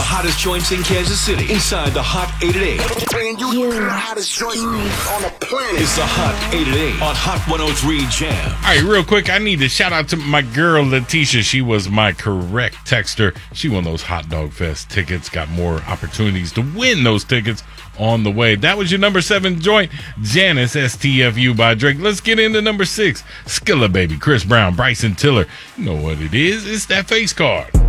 hottest joints in Kansas City. Inside the Hot 8 at 8. And you the hottest joint on the planet. It's the Hot 8 at 8 on Hot 103 Jam. All right, real quick, I need to shout out to my girl, Letitia. She was my correct texter. She won those Hot Dog Fest tickets, got more opportunities to win those tickets on the way. That was your number 7 joint, Janice, STFU by Drake. Let's get into number 6, Skilla Baby, Chris Brown, Bryson Tiller. You know what it is. It's that face card.